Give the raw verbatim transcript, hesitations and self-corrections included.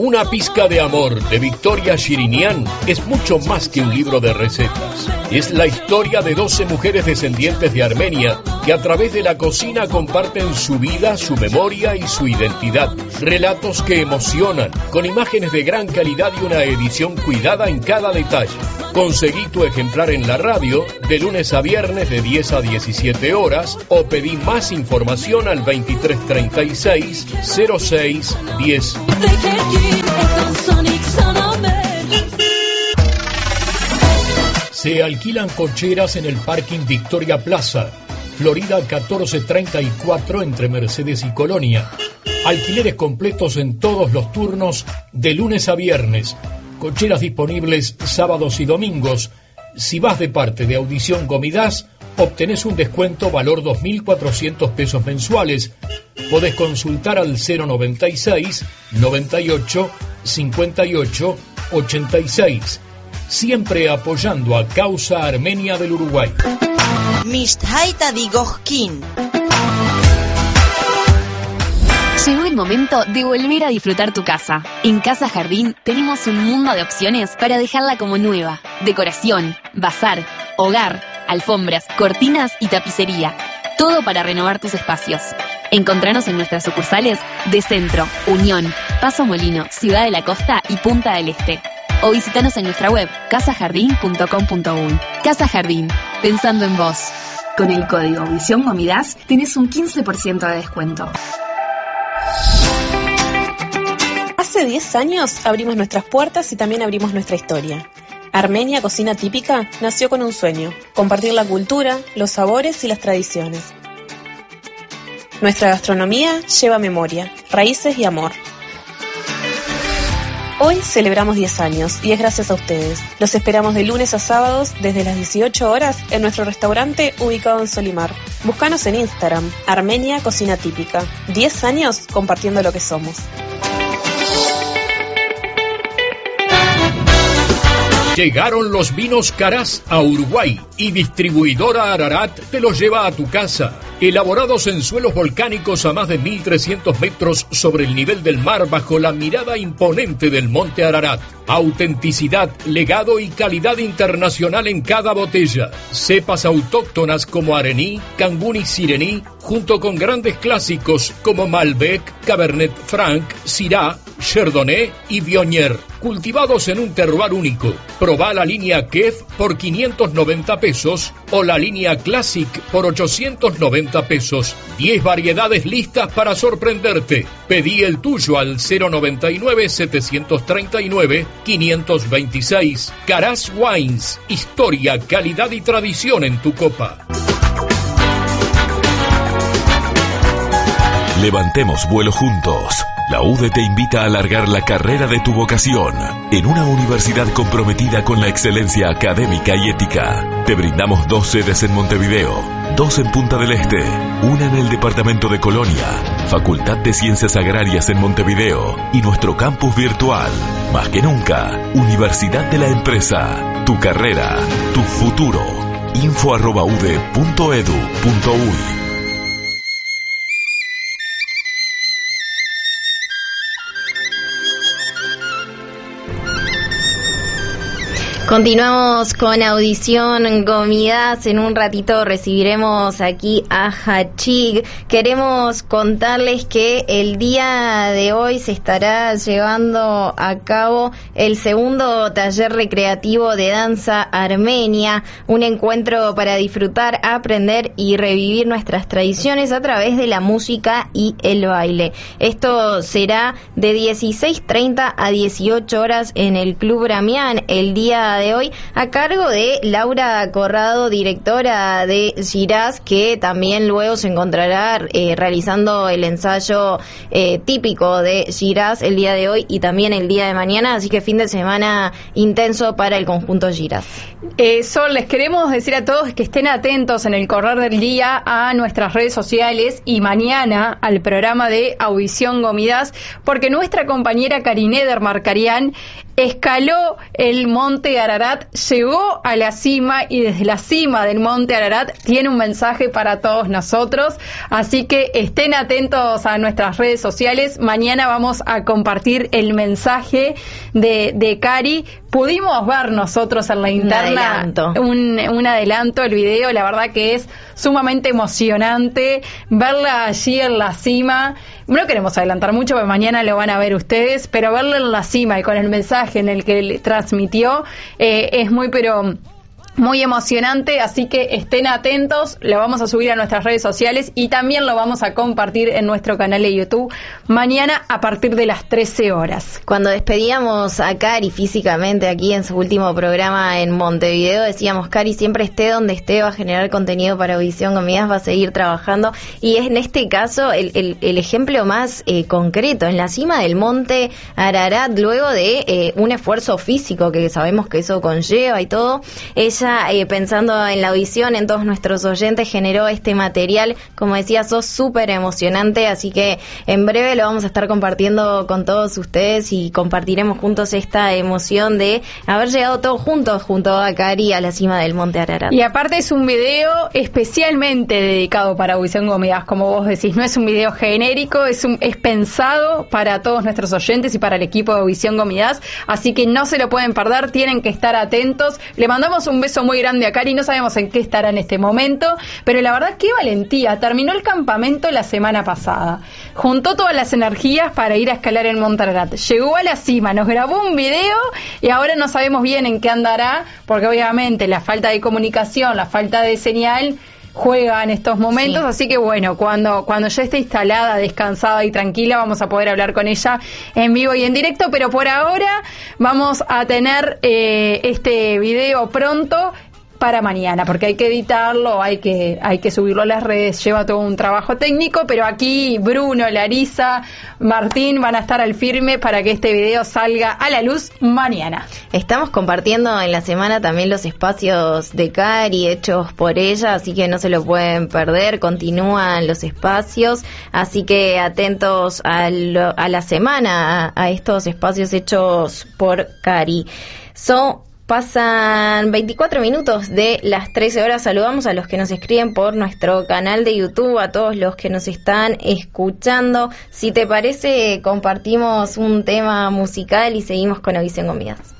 Una pizca de amor de Victoria Shirinian es mucho más que un libro de recetas. Es la historia de doce mujeres descendientes de Armenia que a través de la cocina comparten su vida, su memoria y su identidad. Relatos que emocionan, con imágenes de gran calidad y una edición cuidada en cada detalle. Conseguí tu ejemplar en la radio de lunes a viernes de diez a diecisiete horas o pedí más información al veintitrés treinta y seis cero seis diez. Se alquilan cocheras en el parking Victoria Plaza, Florida catorce treinta y cuatro entre Mercedes y Colonia. Alquileres completos en todos los turnos de lunes a viernes. Cocheras disponibles sábados y domingos. Si vas de parte de Audición Gomidas, obtenés un descuento valor dos mil cuatrocientos pesos mensuales. Podés consultar al cero noventa y seis noventa y ocho cincuenta y ocho ochenta y seis. Siempre apoyando a Causa Armenia del Uruguay. Mishtaita Digojkin. Llegó el momento de volver a disfrutar tu casa. En Casa Jardín tenemos un mundo de opciones para dejarla como nueva. Decoración, bazar, hogar, alfombras, cortinas y tapicería. Todo para renovar tus espacios. Encontranos en nuestras sucursales de Centro, Unión, Paso Molino, Ciudad de la Costa y Punta del Este. O visitanos en nuestra web casa jardín punto com punto uy. Casa Jardín, pensando en vos. Con el código Visión Gomidas tenés un quince por ciento de descuento. Hace diez años abrimos nuestras puertas y también abrimos nuestra historia. Armenia Cocina Típica nació con un sueño: compartir la cultura, los sabores y las tradiciones. Nuestra gastronomía lleva memoria, raíces y amor. Hoy celebramos diez años y es gracias a ustedes. Los esperamos de lunes a sábados desde las dieciocho horas en nuestro restaurante ubicado en Solimar. Búscanos en Instagram, Armenia Cocina Típica. diez años compartiendo lo que somos. Llegaron los vinos Carás a Uruguay y Distribuidora Ararat te los lleva a tu casa. Elaborados en suelos volcánicos a más de mil trescientos metros sobre el nivel del mar bajo la mirada imponente del monte Ararat. Autenticidad, legado y calidad internacional en cada botella. Cepas autóctonas como Arení, Cangún y Sirení, junto con grandes clásicos como Malbec, Cabernet Franc, Syrah, Chardonnay y Viognier, cultivados en un terroir único. Probá la línea Kef por quinientos noventa pesos o la línea Classic por ochocientos noventa pesos. diez variedades listas para sorprenderte. Pedí el tuyo al cero noventa y nueve setecientos treinta y nueve quinientos veintiséis. Carás Wines, historia, calidad y tradición en tu copa. Levantemos vuelo juntos. La U D E te invita a alargar la carrera de tu vocación en una universidad comprometida con la excelencia académica y ética. Te brindamos dos sedes en Montevideo, dos en Punta del Este, una en el departamento de Colonia, Facultad de Ciencias Agrarias en Montevideo y nuestro campus virtual. Más que nunca, Universidad de la Empresa. Tu carrera, tu futuro. info arroba u d e punto edu punto uy. Continuamos con Audición Gomidas. En un ratito recibiremos aquí a Hachig. Queremos contarles que el día de hoy se estará llevando a cabo el segundo taller recreativo de danza armenia, un encuentro para disfrutar, aprender y revivir nuestras tradiciones a través de la música y el baile. Esto será de dieciséis treinta a dieciocho horas en el Club Bramián el día de hoy, a cargo de Laura Corrado, directora de Shiraz, que también luego se encontrará eh, realizando el ensayo eh, típico de Shiraz el día de hoy y también el día de mañana, así que fin de semana intenso para el conjunto Shiraz. Eh, Sol, les queremos decir a todos que estén atentos en el correr del día a nuestras redes sociales y mañana al programa de Audición Gomidas, porque nuestra compañera Karine Dermarcarian escaló el monte Ararat, llegó a la cima y desde la cima del monte Ararat tiene un mensaje para todos nosotros, así que estén atentos a nuestras redes sociales. Mañana vamos a compartir el mensaje de, de Cari. Pudimos ver nosotros en la interna un adelanto. Un, un adelanto, el video, la verdad que es sumamente emocionante verla allí en la cima. No queremos adelantar mucho porque mañana lo van a ver ustedes, pero verla en la cima y con el mensaje en el que le transmitió eh, es muy pero muy emocionante, así que estén atentos, lo vamos a subir a nuestras redes sociales y también lo vamos a compartir en nuestro canal de YouTube mañana a partir de las trece horas. Cuando despedíamos a Cari físicamente aquí en su último programa en Montevideo, decíamos, Cari siempre esté donde esté, va a generar contenido para Audición Comidas, va a seguir trabajando, y es en este caso el, el, el ejemplo más eh, concreto, en la cima del monte Ararat, luego de eh, un esfuerzo físico que sabemos que eso conlleva y todo, ella Eh, pensando en la audición, en todos nuestros oyentes, generó este material, como decía, sos súper emocionante, así que en breve lo vamos a estar compartiendo con todos ustedes y compartiremos juntos esta emoción de haber llegado todos juntos, junto a Cari, a la cima del monte Ararat. Y aparte es un video especialmente dedicado para Audición Comidas, como vos decís, no es un video genérico, es, un, es pensado para todos nuestros oyentes y para el equipo de Audición Comidas, así que no se lo pueden perder, tienen que estar atentos. Le mandamos un beso muy grande a Cari, no sabemos en qué estará en este momento, pero la verdad, qué valentía. Terminó el campamento la semana pasada, juntó todas las energías para ir a escalar el monte Ararat, llegó a la cima, nos grabó un video y ahora no sabemos bien en qué andará, porque obviamente la falta de comunicación, la falta de señal juega en estos momentos, sí. Así que bueno, cuando, cuando ya esté instalada, descansada y tranquila, vamos a poder hablar con ella en vivo y en directo, pero por ahora vamos a tener eh, este video pronto para mañana, porque hay que editarlo, hay que hay que subirlo a las redes, lleva todo un trabajo técnico, pero aquí Bruno, Larisa, Martín van a estar al firme para que este video salga a la luz mañana. Estamos compartiendo en la semana también los espacios de Cari hechos por ella, así que no se lo pueden perder, continúan los espacios, así que atentos a, lo, a la semana, a, a estos espacios hechos por Cari. So, Pasan veinticuatro minutos de las trece horas. Saludamos a los que nos escriben por nuestro canal de YouTube, a todos los que nos están escuchando. Si te parece, compartimos un tema musical y seguimos con Audición Comidas.